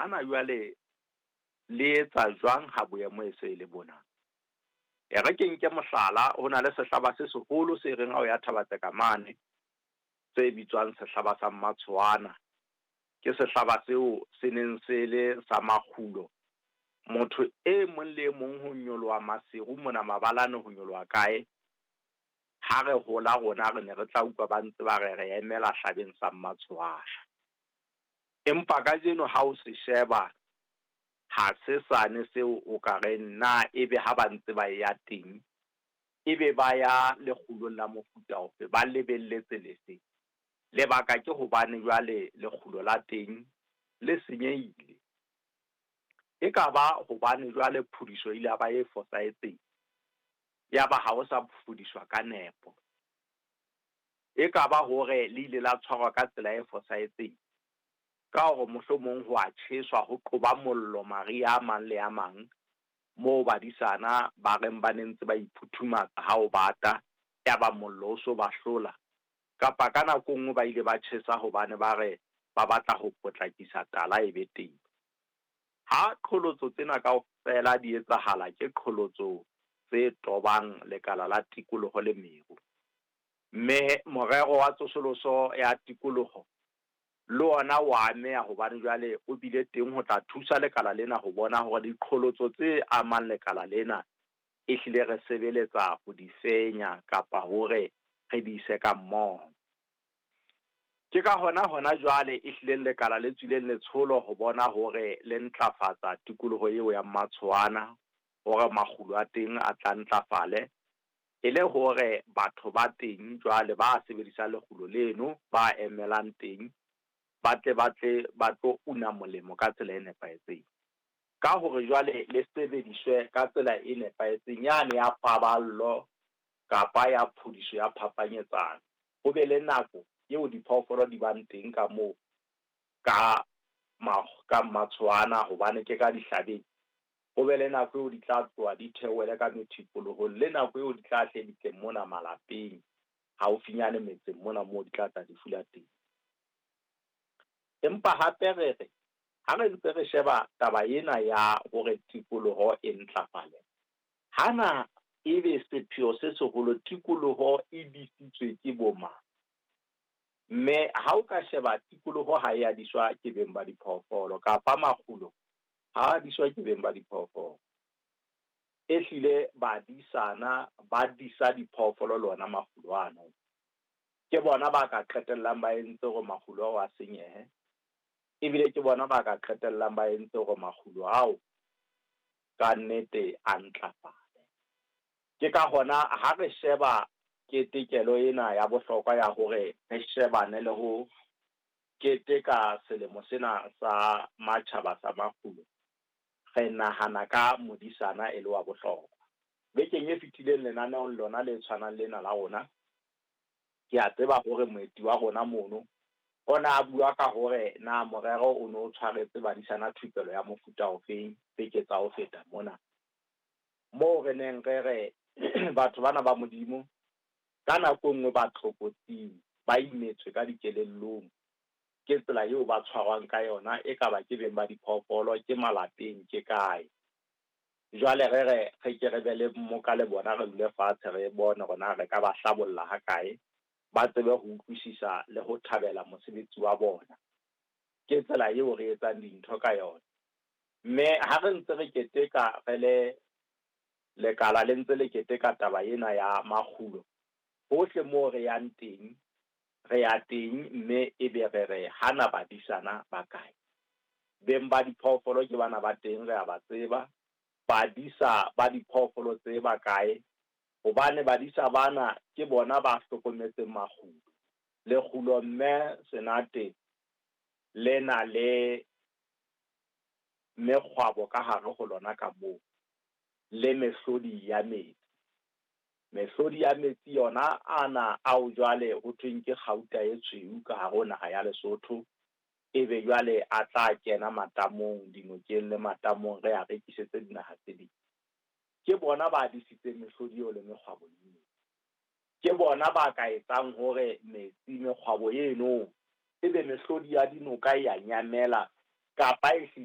hana jwale le etsa jwang ha boemo e se le bona. E re ke nke mohlala, ho na le sehlaba se seholo se reng ha o ya Thabatseka mane, se bitswang sehlaba sa Mmatshwana. Ke sehlaba seo se neng se le sa makgulo. Motho e mong le mong ho nyoloha maseru mona Mabalane ho nyoloha kae. Ha re hola rona re ne re tla utlwa ba ntse ba re emela hlabeng sa Mmatshwana. Empa ka jeno ha o se sheba, ha se sane seo o ka re na ebe ha ba ntse ba ya teng, ebe ba ya lekgulong la mofuta ofe, ba lebelletse lefe. Lebaka ke hobane jwale lekgulo la teng le senyehile. E ka ba hobane jwale phodiso ile ya ba e fosahetseng, ya ba ha o sa fudiswa ka nepo. E ka ba hore le ile la tshwarwa ka tsela e fosahetseng, ka hore mohlomong ho a tjheswa ho qoba mollo maria a mang le a mang, moo badisana ba reng ba nentse ba iphuthumatsa ha o bata, ya ba mollo o so ba hlola. Kapa ka nako nngwe ba ile ba tjhesa hobane ba re ba batla ho potlakisa tala e be teng. Ha qholotso tsena kaofela di etsahala ke qholotso tse tobang lekala la tikoloho le meru. Mme morero wa tsosoloso ya tikoloho le ona wa ameha hobane jwale o bile teng ho tla thusa lekala lena ho bona hore diqholotso tse amang lekala lena e hlile re sebeletsa ho di fenya kapa hore re di ise ka mmoho. Ke ka hona jwale e hlile lekala le tswileng letsholo ho bona hore le ntlafatsa tikoloho eo ya Mmatshwana, hore makgulo a teng a tla ntlafale, e le hore batho ba teng jwale ba sebedisa lekgulo leno ba emelang teng, ba tlo una molemo ka tsela e nepahetseng. Ka hore jwale le sebediswe ka tsela e nepahetseng, yane ya paballo kapa ya phodiso ya phapanyetsano. Ho be le nako eo diphoofolo di bang teng ka moo ka Mmatshwana hobane ke ka dihlabeng. Ho be le nako eo di tla tloha di theohele ka methipoloho, le nako eo di tla hle di tleng mona malapeng haufinyane metseng mona moo di tla tla di fula teng. Empa hape re ha re ntse re sheba taba ena ya hore tikoloho e ntlafale, hana ebe sepheo se seholo tikoloho e disitswe ke bomang. Mme ha o ka sheba tikoloho ha ya diswa ke beng ba diphoofolo kapa makgulo ha diswa ke beng ba diphoofolo. E hlile badisana ba disa diphoofolo le ona makgulo ano. Ke bona ba ka qetellang ba entse hore makgulo a senyehe. Ebile ke bona ba ka qetellang ba entse hore makgulo ao ka nnete a ntlafale. Ke ka hona ha re sheba ketekelo ena ya bohlokwa ya hore re shebane le ho keteka selemo sena sa matjhaba sa makgulo, re nahana ka modisana e le wa bohlokwa. Bekeng e fetileng lenaneong lona le tshwanang lena la rona, ke a tseba hore moeti wa rona mono ona a bua ka hore na morero o no tshwaretse badisana thupelo ya mofuta ofeng beke tsa ho feta mona. Moo re neng re batho bana ba modimo ka nako nngwe ba tlokotsing, ba imetswe ka dikelellong ke tsela eo ba tshwarwang ka yona, e ka ba ke beng ba diphoofolo, ke malapeng, ke kae. Jwale re ke re be le mmoka le bona, re dule fatshe re bone rona re ka ba hlabolla ha kae, ba tsebe ho utlwisisa le ho thabela mosebetsi wa bona. Ke tsela eo re etsang dintho ka yona. Mme ha re ntse re keteka le lekala le ntse le keteka taba ena ya makgulo, hohle moo re yang teng, re ya teng mme ebe re hana badisana ba kae. Beng ba diphoofolo ke bana ba teng, re a ba tseba. Badisa ba diphoofolo tse ba kae, hobane badisa bana ke bona ba hlokometseng makgulo. Lekgulo mme senate le na le mekgwabo ka hare ho lona ka moo, le mehlodi ya metsi. Mehlodi ya metsi yona ana ao jwale ho thweng ke kgauta e tshweu ka hare ho naha ya Lesotho, ebe jwale a tla kena matamong, dinokeng le matamong, re a rekisetse dinaha tse ding. Ke bona ba disitseng mehlodi eo le mekgwabo eo. Ke bona ba ka etsang hore metsi mekgwabo eno ebe mehlodi ya dinoka ya nyamela kapa